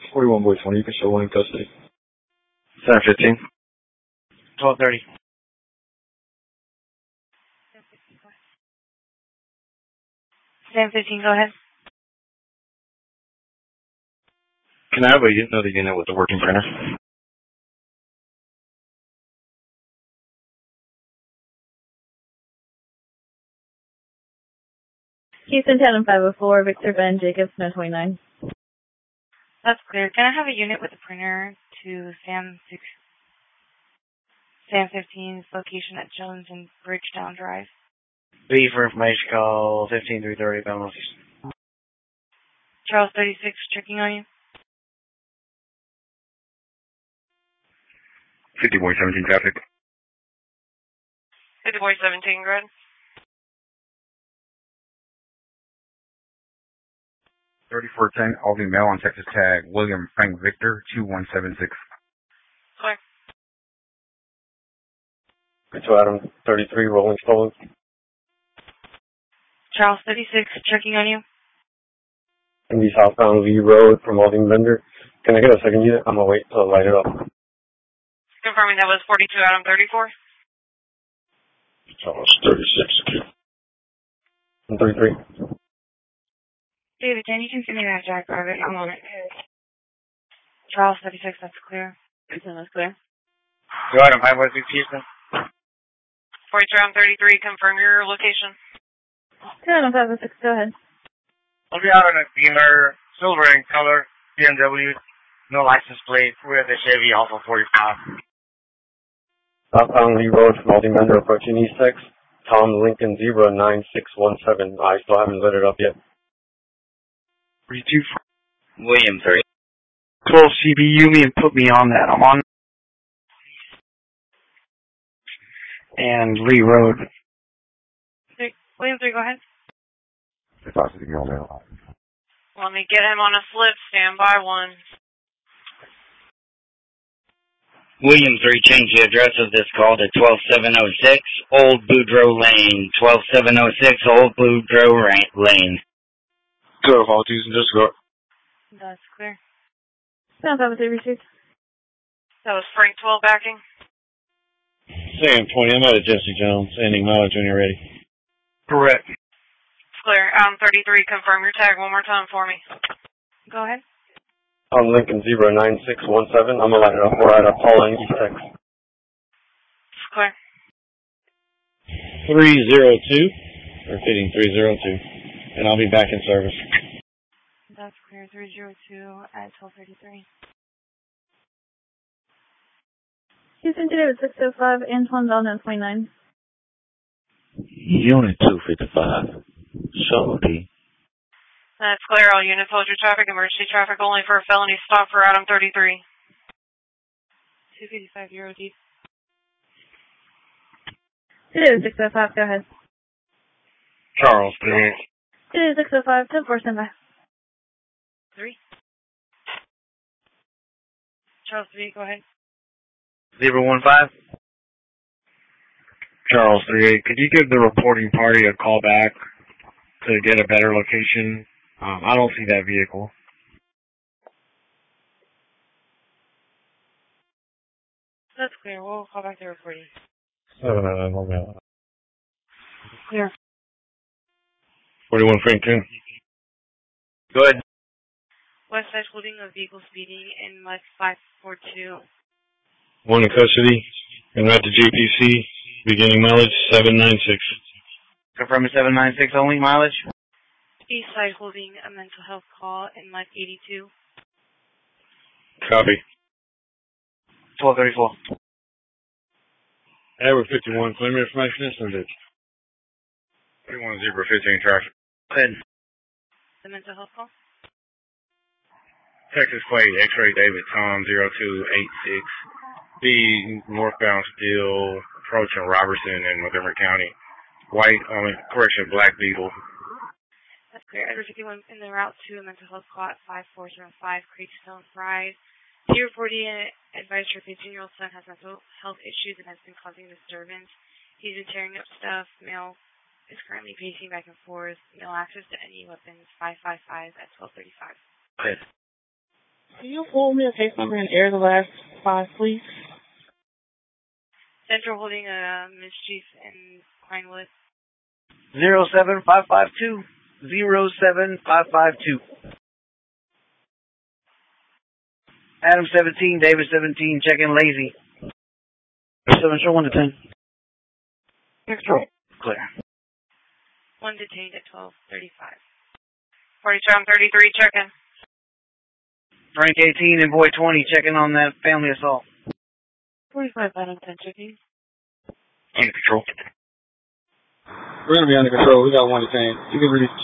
41 boy 20, you can show one in custody. 715. 1230. Sam 15, go ahead. Can I have another unit with a working printer? Houston 10 and 504, Victor Ben Jacobs, No 29. That's clear. Can I have a unit with a printer to Sam 15's location at Jones and Bridgetown Drive? B for information call 15330 Bound Northeast. Charles 36, checking on you. 50 boy 17 traffic. 50 boy 17, go ahead. 3410, Albany Mail on Texas Tag, William Frank Victor, 2176. Clear. To Adam 33, rolling stolen. Charles 36, checking on you. Indy southbound Lee Road from Alding Bender. Can I get a second unit? I'm going to wait till I light it up. Confirming that was 42 Adam 34. Charles 36. 33. David, can you continue that Jack Rabbit? I'm on it. Charles 36, that's clear. That's clear. Go ahead, I'm West Houston. 42 Adam 33, confirm your location. 10 and 506, go ahead. I'll be out on a Beamer, silver in color, BMW, no license plate. We're at the Chevy off of 45. Southbound Lee Road from Alding Bender approaching East X. Tom Lincoln Zebra 9617. I still haven't lit it up yet. 32 William 3. 12 CBU me and put me on that. I'm on. And Lee Road. William 3, go ahead. Capacity on mail. Let me get him on a slip. Stand by one. William 3, change the address of this call to 12706 Old Boudreaux Lane. 12706 Old Boudreaux Lane. Go, Halties, and just go. That's clear. 10 and 503, received. That was Frank 12 backing. Sam 20, I'm out of Jesse Jones. Sending mileage when you're ready. Correct. Clear. Adam 33, confirm your tag one more time for me. Go ahead. Tom Lincoln Zebra 9617. I'm going to light it up right up Pauling East X. Clear. 302. Repeating 302. And I'll be back in service. That's clear. 302 at 1233. Houston today with 605, Antoine Bell, No 29. Unit 255. Shorty. That's clear. All units hold your traffic. Emergency traffic only for a felony stop for Adam 33. 255 Euro deep. Today with 605, go ahead. Charles 3. Today with 605, 10-4, stand by. 3. Charles 3, go ahead. 015. Charles 38. Could you give the reporting party a call back to get a better location? I don't see that vehicle. That's clear. We'll call back the reporting. 799. Clear. 41 Franklin. Go ahead. West side holding of vehicle speeding in Mud 542. One in custody. And right to JPC. Beginning mileage 796. Confirm 796 only mileage. East side holding a mental health call in Mud 82. Copy. 1234. Edward 51. Claim information incident. 31 Zebra 15 traffic. Go ahead. The mental health call? Texas Quade, X-Ray David Tom 0286. The northbound still approaching Robertson in Montgomery County. Black Beetle. That's clear. Edward 51 in the route to a mental health call at 5405 Creekstone Ride. He reported and advised her 15-year-old son has mental health issues and has been causing disturbance. He's been tearing up stuff. Male is currently pacing back and forth. No access to any weapons. 555 at 1235. Good. Can you hold me a case number and air the last 5, please? Central holding a mischief in Pinewood. 07552. 07552. Adam 17, David 17, check in lazy. 7 show 1 to 10. Control. Clear. 1 detained at 12:35. 4733, check in. Frank 18 and Boy 20, checking on that family assault. 45 Adam 10, checking. Under control. We're going to be under control. We got 1 detained. You can release.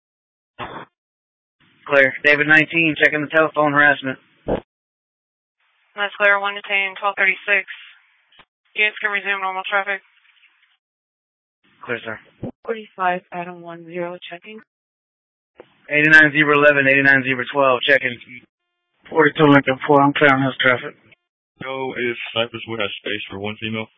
Clear. David 19, checking the telephone harassment. That's clear, 1 detained, 1236. Units can resume normal traffic. Clear, sir. 45 Adam 10, checking. 89011, 89012, checking. 42 Lincoln 4, I'm clearing his traffic. Go if Cypress would have space for 1 female.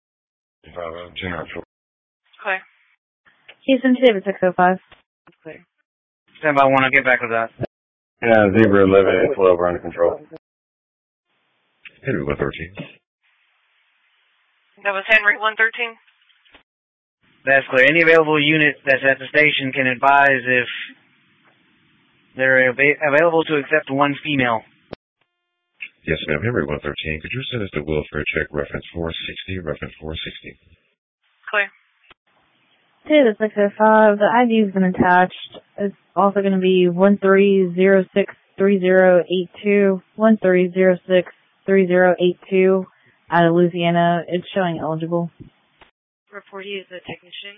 10 Clear. Houston to David 605. Clear. Stand by 1, I'll get back with that. Yeah, Zebra 11 and 12 are under control. Henry 113. That was Henry 113. That's clear. Any available unit that's at the station can advise if they're available to accept 1 female. Yes, ma'am. Henry 113. Could you send us the welfare check reference 460, reference 460? Clear. To the 605, the ID's been attached. It's also going to be 13063082, 13063082 out of Louisiana. It's showing eligible. Reportee is the technician.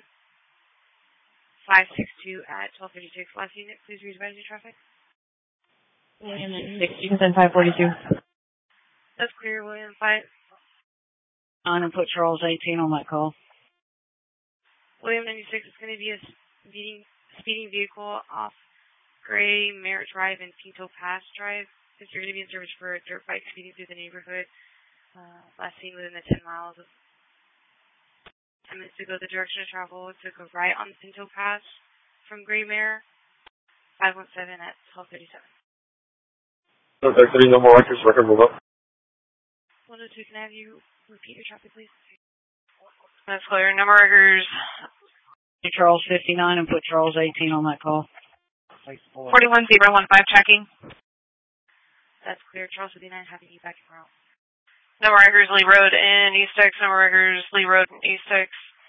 562 at 1236. Last unit, please read advisory traffic. William 96, you can send 542. That's clear, William 5. I'm going to put Charles 18 on that call. William 96 is going to be a speeding vehicle off Gray Merritt Drive and Pinto Pass Drive. Since you're going to be in service for a dirt bike speeding through the neighborhood, last seen within the 10 miles of 10 minutes to go the direction of travel. Took a right on the Pinto Pass from Gray Mare. 517 at 1237. 133, no more records, record move up. 102, can I have you repeat your traffic, please? That's clear. Number records. Charles 59 and put Charles 18 on that call. 41015, checking. That's clear. Charles 59, having you back in route. Number records, Lee Road in East X. Number records, Lee Road in East X.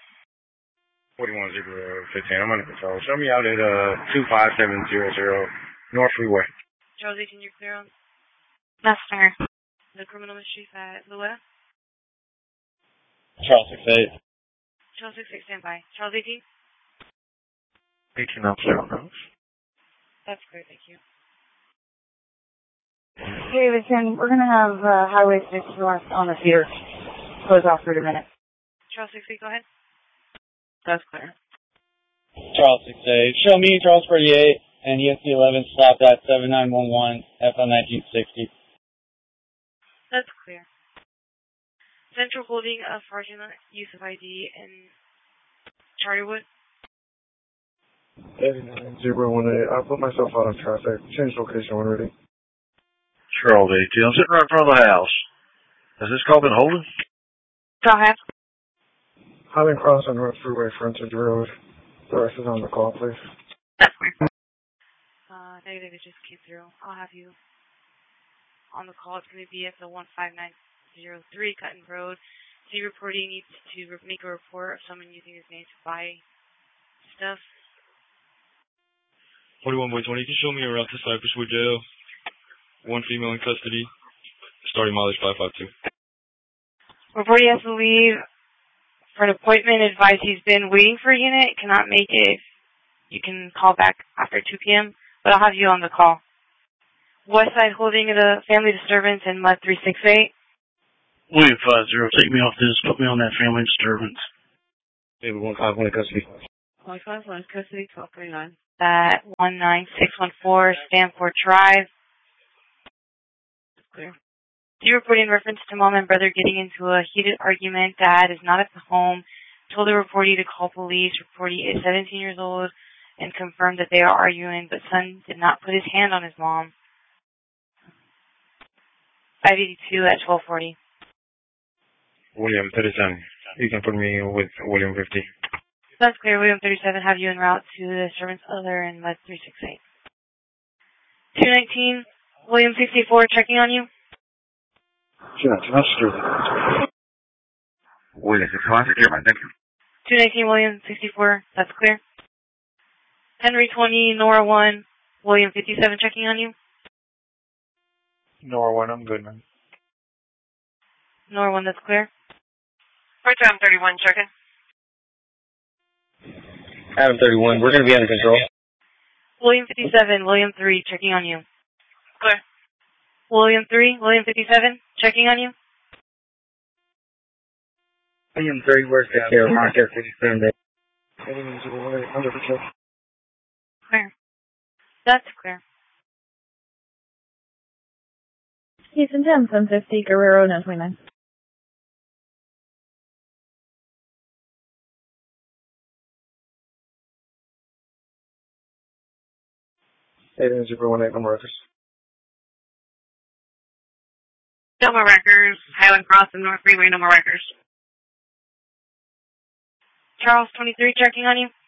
41015, I'm under control. Show me out at 25700 North Freeway. Charles 18, you're clear on That's clear. the criminal mischief at Lua. Charles 68. Charles 66, stand by. Charles 18? 18 up 0 knows. That's clear, thank you. Davidson, we're going to have Highway 6 north on the theater. Close off for a minute. Charles 68, go ahead. That's clear. Charles 68. Show me Charles 48 and ESC 11 stopped at 7911 FM 1960. That's clear. Central holding of fraudulent use of ID in Charterwood. 018. I put myself out of traffic. Change location when ready. Charles 18. I'm sitting right in front of the house. Has this call been holding? Go ahead. Highland Cross on North Freeway, frontage road. The rest is on the call, please. That's clear. Negative, it just came through. I'll have you on the call. It's going to be at the 15903 Cutton Road. The reporting needs to make a report of someone using his name to buy stuff. 41.20, can you show me around to Cypresswood Jail? 1 female in custody. Starting mileage 552. Reporting has to leave for an appointment. Advise he's been waiting for a unit. Cannot make it. You can call back after 2 p.m. But I'll have you on the call. Westside holding the family disturbance in Mud 368. William 50, take me off this. Put me on that family disturbance. David 151 in custody. 151 custody, 1239. At 19614 Stanford Drive. Clear. You reporting reference to mom and brother getting into a heated argument. Dad is not at the home. Told the reportee to call police. Reportee is 17 years old and confirmed that they are arguing, but son did not put his hand on his mom. 582 at 1240. William 37. You can put me with William 50. That's clear. William 37, have you en route to the disturbance other in Med 368. 219, William 64, checking on you. 219, that's true. William 61, secure, man. Thank you. 219, William 64, that's clear. Henry 20, Nora 1, William 57, checking on you. Nora 1, I'm good, man. Nora 1, that's clear. Right Adam 31, checking. Adam 31, we're going to be under control. William 57, William 3, checking on you. Clear. William 3, William 57, checking on you. William 3, where's the care? Marker 57. Under control. Clear. That's clear. Houston 10, 750, Guerrero 929. Aiden 018, no more records. No more records. Highland Cross and North Freeway, no more records. Charles 23, checking on you.